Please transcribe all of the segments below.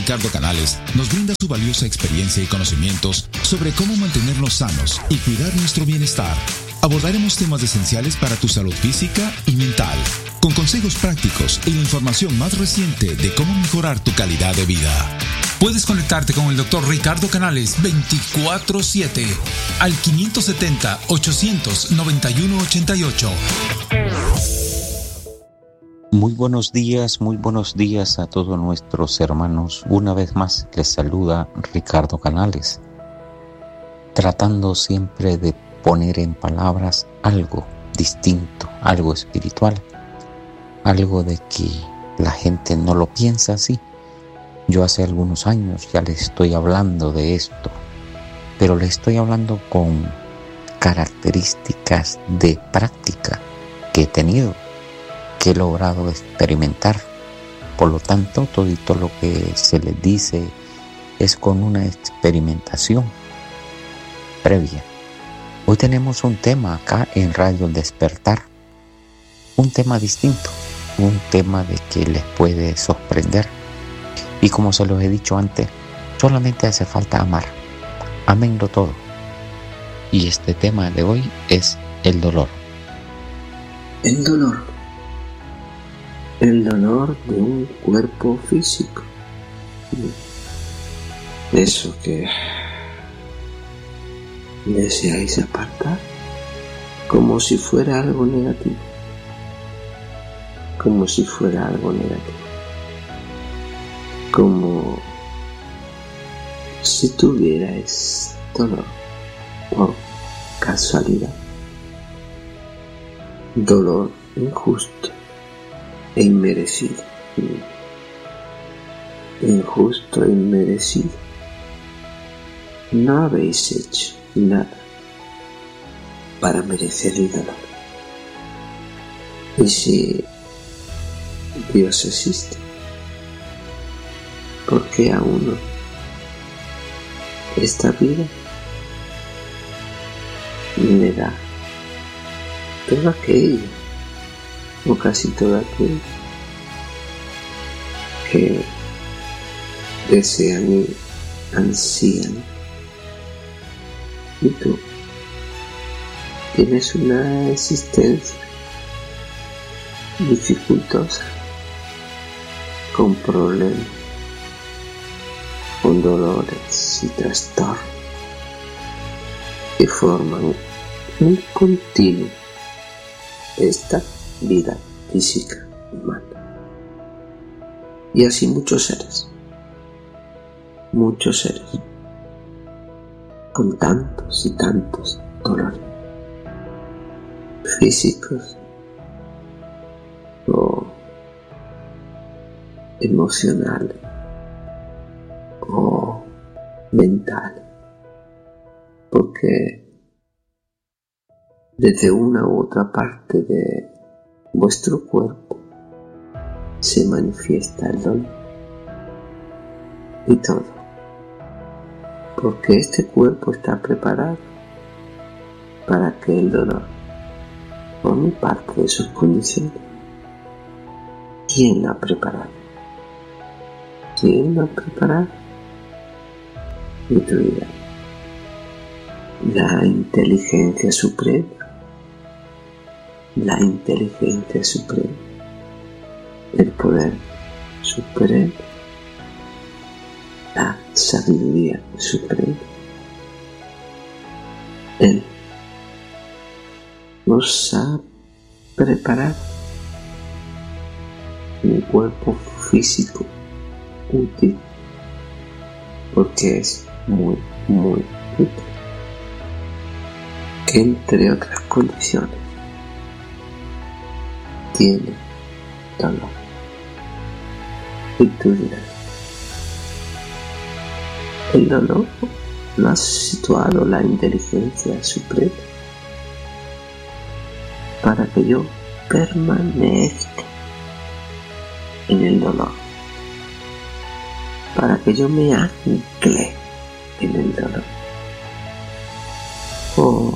Ricardo Canales nos brinda su valiosa experiencia y conocimientos sobre cómo mantenernos sanos y cuidar nuestro bienestar. Abordaremos temas esenciales para tu salud física y mental, con consejos prácticos y la información más reciente de cómo mejorar tu calidad de vida. Puedes conectarte con el Dr. Ricardo Canales 24/7 al 570-800-9188. Muy buenos días a todos nuestros hermanos. Una vez más les saluda Ricardo Canales, tratando siempre de poner en palabras algo distinto, algo espiritual, algo de que la gente no lo piensa así. Yo hace algunos años ya les estoy hablando de esto, pero le estoy hablando con características de práctica que he tenido, que he logrado experimentar. Por lo tanto, todito lo que se les dice es con una experimentación previa. Hoy tenemos un tema acá en Radio El Despertar, un tema distinto, un tema de que les puede sorprender. Y como se los he dicho antes, solamente hace falta amar. Aménlo todo. Y este tema de hoy es el dolor. El dolor. El dolor de un cuerpo físico. Eso que deseáis apartar como si fuera algo negativo. Como si fuera algo negativo. Como si tuvierais dolor por casualidad. Dolor injusto e inmerecido. Injusto e inmerecido. No habéis hecho nada para merecer el dolor. Y si Dios existe, ¿por qué a uno esta vida le da todo aquello, o casi todo aquello, que desean y ansían? Y tú tienes una existencia dificultosa, con problemas, con dolores y trastornos que forman un continuo esta vida física humana. Y así muchos seres, con tantos y tantos dolores físicos o emocionales o mental, porque desde una u otra parte de vuestro cuerpo se manifiesta el dolor, y todo porque este cuerpo está preparado para que el dolor forme parte de sus condiciones. ¿Quién lo ha preparado? ¿Quién lo ha preparado? Y tú dirás: la inteligencia suprema. La inteligencia suprema. El poder supremo. La sabiduría suprema. Él nos ha preparado un cuerpo físico útil, porque es muy, muy útil, que entre otras condiciones tiene dolor. Y tú dirás: el dolor lo ha situado la inteligencia suprema para que yo permanezca en el dolor, para que yo me ancle en el dolor. Oh,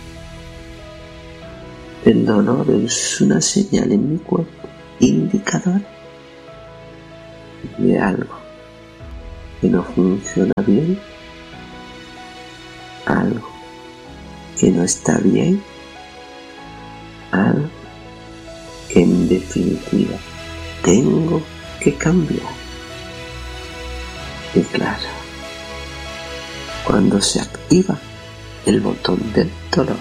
el dolor es una señal en mi cuerpo indicadora de algo que no funciona bien, algo que no está bien, algo que en definitiva tengo que cambiar. Y claro, cuando se activa el botón del dolor,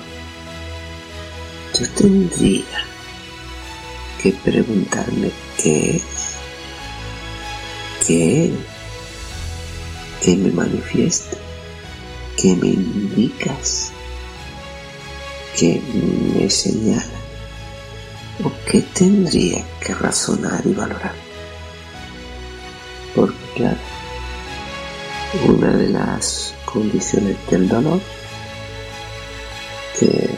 yo tendría que preguntarme qué es, que me manifiesta, que me indicas, que me señala, o qué tendría que razonar y valorar. Porque claro, una de las condiciones del dolor que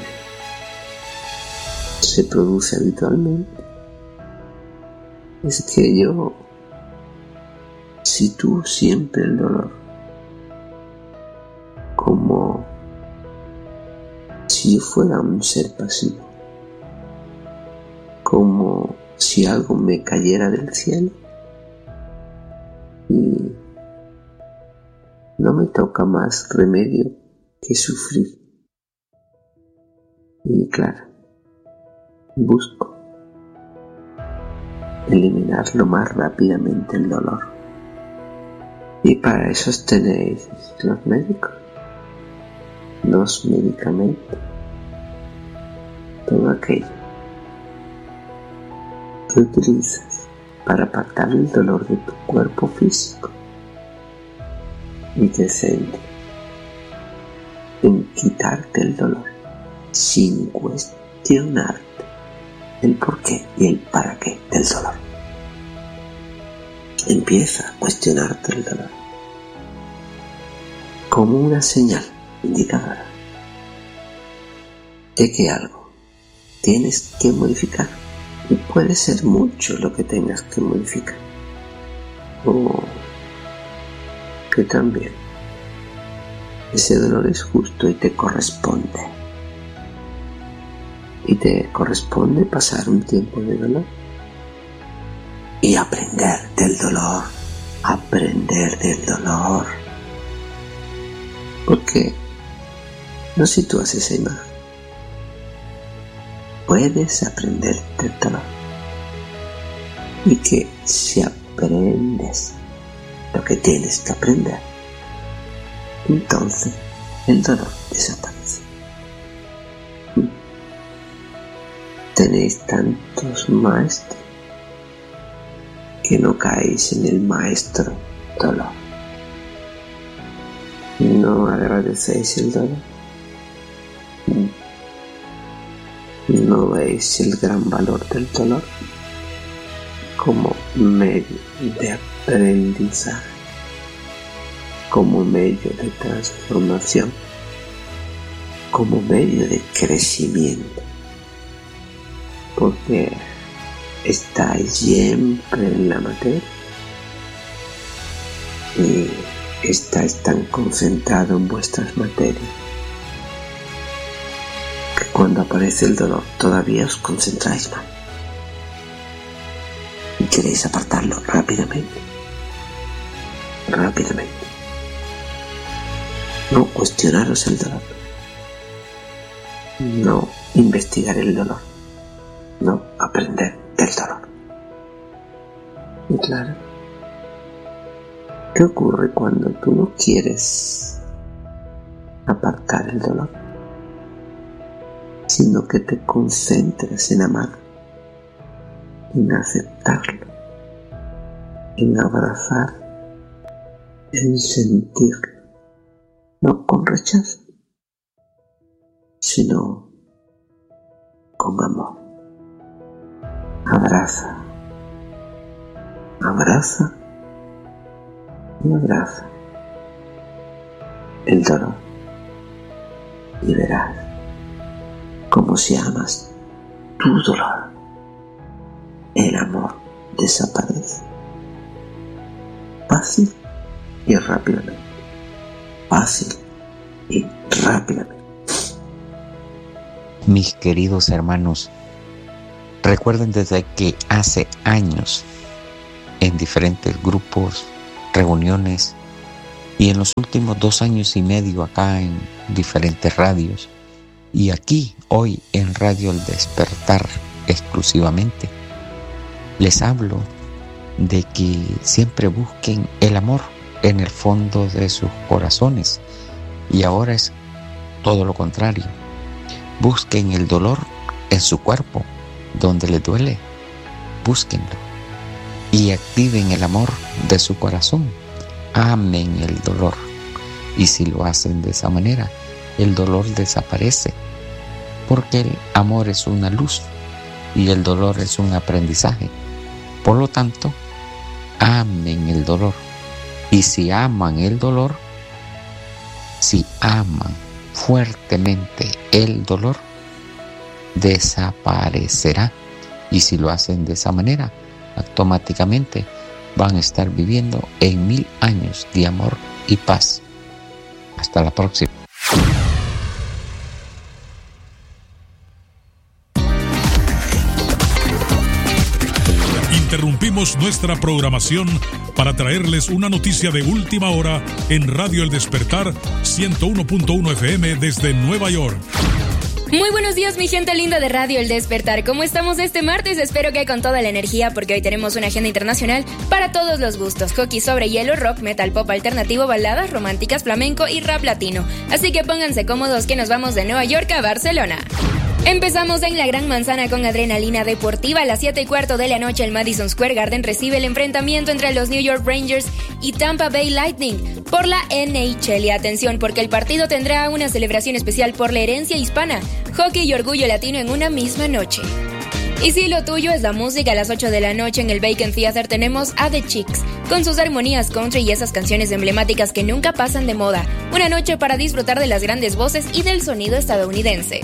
se produce habitualmente es que yo sitúo siempre el dolor como si yo fuera un ser pasivo, como si algo me cayera del cielo y no me toca más remedio que sufrir. Y claro, busco eliminar lo más rápidamente el dolor. Y para eso tenéis los médicos, los medicamentos, todo aquello que utilizas para apartar el dolor de tu cuerpo físico y te centras en quitarte el dolor sin cuestionarte el porqué y el para qué del dolor. Empieza a cuestionarte el dolor como una señal indicadora de que algo tienes que modificar, y puede ser mucho lo que tengas que modificar, o que también ese dolor es justo y te corresponde, pasar un tiempo de dolor y aprender del dolor, porque no sitúas esa imagen. Puedes aprender del dolor, y que si aprendes lo que tienes que aprender, entonces el dolor desaparece. Tenéis tantos maestros que no caéis en el maestro dolor. No agradecéis el dolor. No veis el gran valor del dolor como medio de aprendizaje, como medio de transformación, como medio de crecimiento, porque estáis siempre en la materia y estáis tan concentrados en vuestras materias que cuando aparece el dolor todavía os concentráis más y queréis apartarlo rápidamente. No cuestionaros el dolor, no investigar el dolor, no aprender del dolor. Y claro, ¿qué ocurre cuando tú no quieres apartar el dolor, sino que te concentras en amar, en aceptarlo, en abrazar, en sentirlo, no con rechazo, sino con amor? Abraza y abraza el dolor y verás como si amas tu dolor, el amor desaparece fácil y rápidamente. Mis queridos hermanos, recuerden desde que hace años, en diferentes grupos, reuniones, Y en los últimos 2 años y medio acá en diferentes radios, y aquí hoy en Radio El Despertar exclusivamente, les hablo de que siempre busquen el amor en el fondo de sus corazones. Y ahora es todo lo contrario. Busquen el dolor en su cuerpo, donde les duele. Búsquenlo. Y activen el amor de su corazón. Amen el dolor. Y si lo hacen de esa manera, el dolor desaparece. Porque el amor es una luz y el dolor es un aprendizaje. Por lo tanto, amen el dolor. Y si aman el dolor, si aman fuertemente el dolor, desaparecerá. Y si lo hacen de esa manera, automáticamente van a estar viviendo en 1000 años de amor y paz. Hasta la próxima. Interrumpimos nuestra programación para traerles una noticia de última hora en Radio El Despertar 101.1 FM desde Nueva York. Muy buenos días, mi gente linda de Radio El Despertar. ¿Cómo estamos este martes? Espero que con toda la energía, porque hoy tenemos una agenda internacional para todos los gustos: hockey sobre hielo, rock, metal, pop alternativo, baladas románticas, flamenco y rap latino. Así que pónganse cómodos que nos vamos de Nueva York a Barcelona. Empezamos en la Gran Manzana con adrenalina deportiva. A las 7:15 de la noche el Madison Square Garden recibe el enfrentamiento entre los New York Rangers y Tampa Bay Lightning por la NHL. Y atención, porque el partido tendrá una celebración especial por la herencia hispana, hockey y orgullo latino en una misma noche. Y si lo tuyo es la música, a las 8 de la noche en el Bacon Theater tenemos a The Chicks, con sus armonías country y esas canciones emblemáticas que nunca pasan de moda. Una noche para disfrutar de las grandes voces y del sonido estadounidense.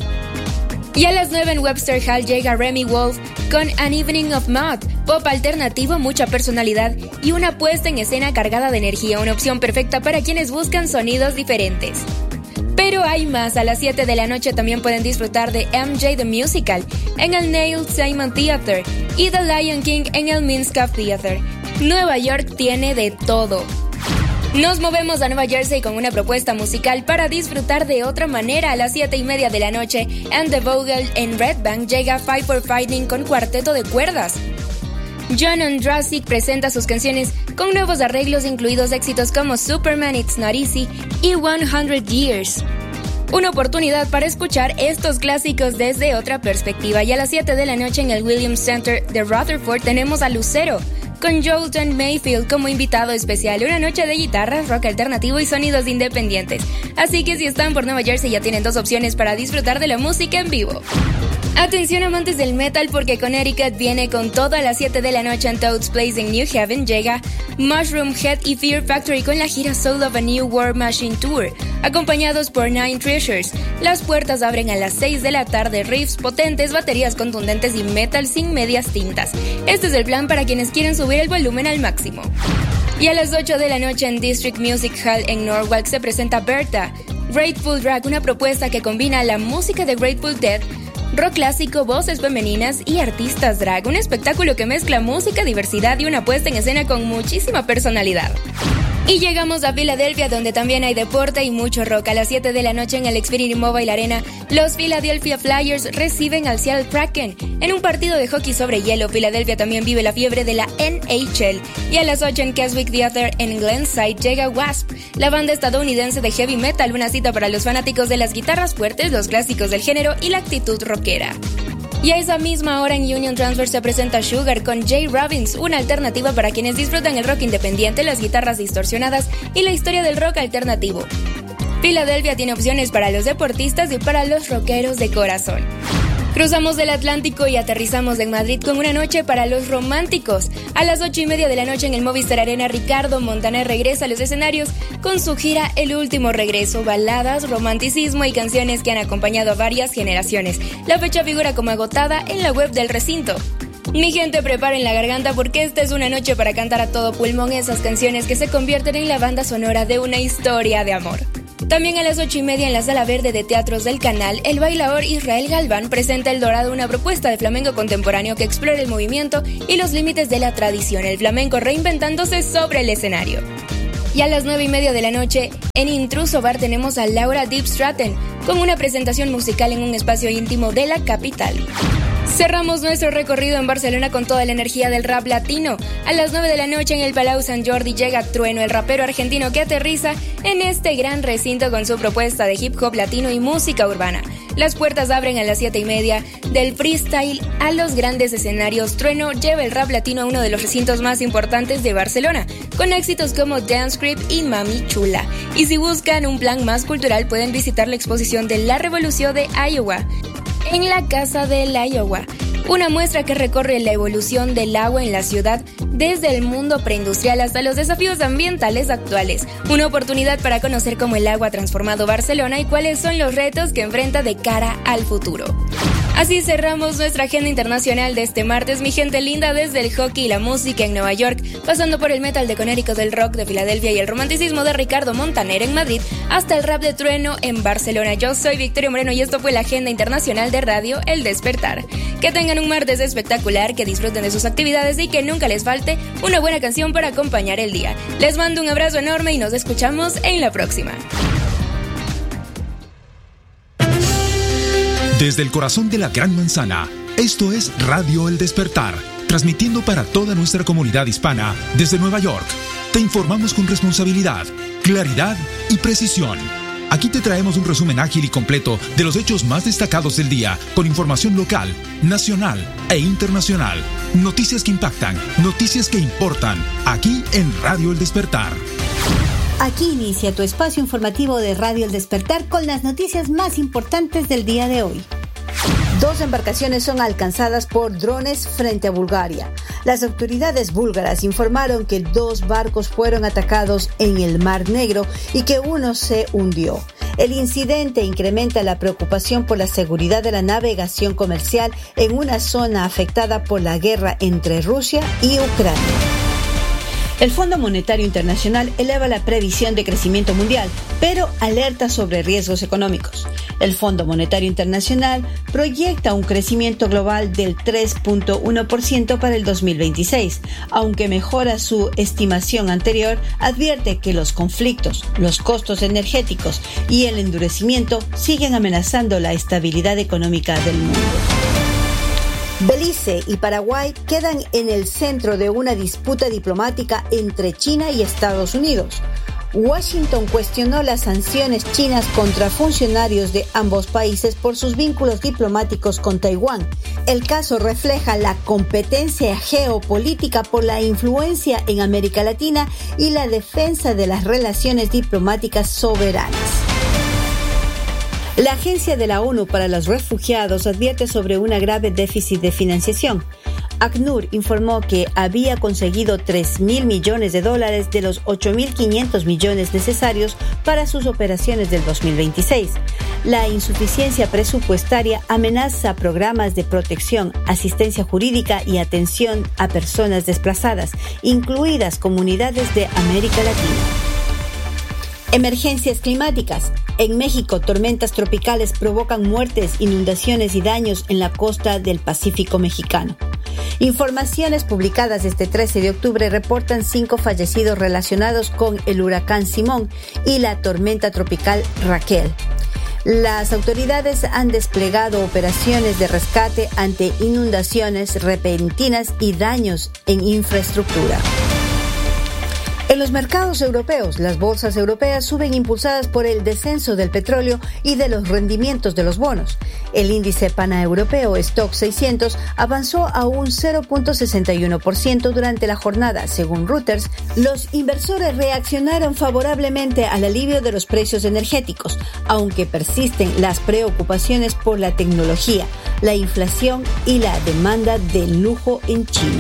Y a las 9 en Webster Hall llega Remy Wolf con An Evening of Mud, pop alternativo, mucha personalidad y una puesta en escena cargada de energía, una opción perfecta para quienes buscan sonidos diferentes. Pero hay más. A las 7 de la noche también pueden disfrutar de MJ the Musical en el Neil Simon Theater y The Lion King en el Minskoff Theater. Nueva York tiene de todo. Nos movemos a Nueva Jersey con una propuesta musical para disfrutar de otra manera. A las 7:30 de la noche, And the Vogel en Red Bank llega Fight for Fighting con cuarteto de cuerdas. John Ondrasik presenta sus canciones con nuevos arreglos, incluidos éxitos como Superman It's Not Easy y 100 Years. Una oportunidad para escuchar estos clásicos desde otra perspectiva. Y a las 7 de la noche en el Williams Center de Rutherford tenemos a Lucero con Jolton Mayfield como invitado especial. Una noche de guitarras, rock alternativo y sonidos independientes. Así que si están por Nueva Jersey ya tienen 2 opciones para disfrutar de la música en vivo. Atención amantes del metal, porque Connecticut viene con todo. A las 7 de la noche en Toad's Place en New Haven llega Mushroom Head y Fear Factory con la gira Soul of a New War Machine Tour, acompañados por Nine Treasures. Las puertas abren a las 6 de la tarde, riffs potentes, baterías contundentes y metal sin medias tintas. Este es el plan para quienes quieren subir el volumen al máximo. Y a las 8 de la noche en District Music Hall en Norwalk se presenta Berta, Grateful Drag, una propuesta que combina la música de Grateful Dead, rock clásico, voces femeninas y artistas drag. Un espectáculo que mezcla música, diversidad y una puesta en escena con muchísima personalidad. Y llegamos a Filadelfia, donde también hay deporte y mucho rock. A las 7 de la noche en el Xfinity Mobile Arena, los Philadelphia Flyers reciben al Seattle Kraken en un partido de hockey sobre hielo. Filadelfia también vive la fiebre de la NHL. Y a las 8 en Keswick Theater en Glenside llega Wasp, la banda estadounidense de heavy metal, una cita para los fanáticos de las guitarras fuertes, los clásicos del género y la actitud rockera. Y a esa misma hora en Union Transfer se presenta Sugar con Jay Robbins, una alternativa para quienes disfrutan el rock independiente, las guitarras distorsionadas y la historia del rock alternativo. Filadelfia tiene opciones para los deportistas y para los rockeros de corazón. Cruzamos el Atlántico y aterrizamos en Madrid con una noche para los románticos. A las 8:30 de la noche en el Movistar Arena, Ricardo Montaner regresa a los escenarios con su gira El Último Regreso, baladas, romanticismo y canciones que han acompañado a varias generaciones. La fecha figura como agotada en la web del recinto. Mi gente, preparen la garganta porque esta es una noche para cantar a todo pulmón esas canciones que se convierten en la banda sonora de una historia de amor. También a las 8:30 en la Sala Verde de Teatros del Canal, el bailaor Israel Galván presenta El Dorado, una propuesta de flamenco contemporáneo que explora el movimiento y los límites de la tradición, el flamenco reinventándose sobre el escenario. Y a las 9:30 de la noche, en Intruso Bar tenemos a Laura Deep Stratton con una presentación musical en un espacio íntimo de la capital. Cerramos nuestro recorrido en Barcelona con toda la energía del rap latino. A las 9 de la noche en el Palau Sant Jordi llega Trueno, el rapero argentino que aterriza en este gran recinto con su propuesta de hip hop latino y música urbana. Las puertas abren a las 7:30. Del freestyle a los grandes escenarios, Trueno lleva el rap latino a uno de los recintos más importantes de Barcelona, con éxitos como Dance Creep y Mami Chula. Y si buscan un plan más cultural, pueden visitar la exposición de La Revolución de Iowa en la Casa del Iowa, una muestra que recorre la evolución del agua en la ciudad desde el mundo preindustrial hasta los desafíos ambientales actuales. Una oportunidad para conocer cómo el agua ha transformado Barcelona y cuáles son los retos que enfrenta de cara al futuro. Así cerramos nuestra agenda internacional de este martes, mi gente linda, desde el hockey y la música en Nueva York, pasando por el metal de Connecticut, el rock de Filadelfia y el romanticismo de Ricardo Montaner en Madrid, hasta el rap de Trueno en Barcelona. Yo soy Victoria Moreno y esto fue la agenda internacional de Radio El Despertar. Que tengan un martes espectacular, que disfruten de sus actividades y que nunca les falte una buena canción para acompañar el día. Les mando un abrazo enorme y nos escuchamos en la próxima. Desde el corazón de la Gran Manzana, esto es Radio El Despertar, transmitiendo para toda nuestra comunidad hispana desde Nueva York. Te informamos con responsabilidad, claridad y precisión. Aquí te traemos un resumen ágil y completo de los hechos más destacados del día, con información local, nacional e internacional. Noticias que impactan, noticias que importan, aquí en Radio El Despertar. Aquí inicia tu espacio informativo de Radio El Despertar con las noticias más importantes del día de hoy. 2 embarcaciones son alcanzadas por drones frente a Bulgaria. Las autoridades búlgaras informaron que 2 barcos fueron atacados en el Mar Negro y que uno se hundió. El incidente incrementa la preocupación por la seguridad de la navegación comercial en una zona afectada por la guerra entre Rusia y Ucrania. El Fondo Monetario Internacional eleva la previsión de crecimiento mundial, pero alerta sobre riesgos económicos. El Fondo Monetario Internacional proyecta un crecimiento global del 3.1% para el 2026, aunque mejora su estimación anterior, advierte que los conflictos, los costos energéticos y el endurecimiento siguen amenazando la estabilidad económica del mundo. Belice y Paraguay quedan en el centro de una disputa diplomática entre China y Estados Unidos. Washington cuestionó las sanciones chinas contra funcionarios de ambos países por sus vínculos diplomáticos con Taiwán. El caso refleja la competencia geopolítica por la influencia en América Latina y la defensa de las relaciones diplomáticas soberanas. La Agencia de la ONU para los Refugiados advierte sobre un grave déficit de financiación. ACNUR informó que había conseguido $3.000 millones de los 8.500 millones necesarios para sus operaciones del 2026. La insuficiencia presupuestaria amenaza programas de protección, asistencia jurídica y atención a personas desplazadas, incluidas comunidades de América Latina. Emergencias climáticas. En México, tormentas tropicales provocan muertes, inundaciones y daños en la costa del Pacífico mexicano. Informaciones publicadas este 13 de octubre reportan 5 fallecidos relacionados con el huracán Simón y la tormenta tropical Raquel. Las autoridades han desplegado operaciones de rescate ante inundaciones repentinas y daños en infraestructura. En los mercados europeos, las bolsas europeas suben impulsadas por el descenso del petróleo y de los rendimientos de los bonos. El índice paneuropeo Stoxx 600 avanzó a un 0.61% durante la jornada. Según Reuters, los inversores reaccionaron favorablemente al alivio de los precios energéticos, aunque persisten las preocupaciones por la tecnología, la inflación y la demanda de lujo en China.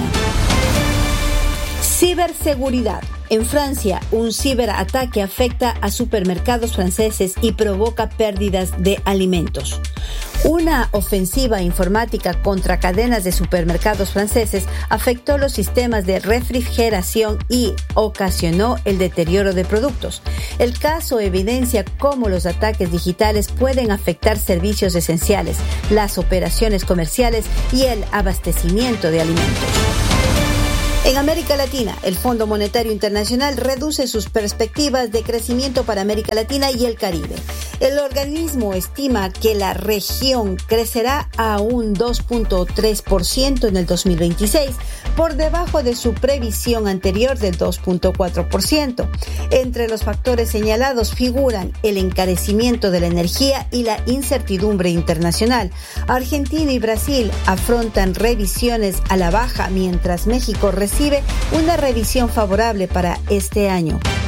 Ciberseguridad. En Francia, un ciberataque afecta a supermercados franceses y provoca pérdidas de alimentos. Una ofensiva informática contra cadenas de supermercados franceses afectó los sistemas de refrigeración y ocasionó el deterioro de productos. El caso evidencia cómo los ataques digitales pueden afectar servicios esenciales, las operaciones comerciales y el abastecimiento de alimentos. En América Latina, el Fondo Monetario Internacional reduce sus perspectivas de crecimiento para América Latina y el Caribe. El organismo estima que la región crecerá a un 2.3% en el 2026, por debajo de su previsión anterior del 2.4%. Entre los factores señalados figuran el encarecimiento de la energía y la incertidumbre internacional. Argentina y Brasil afrontan revisiones a la baja, mientras México recibe una revisión favorable para este año.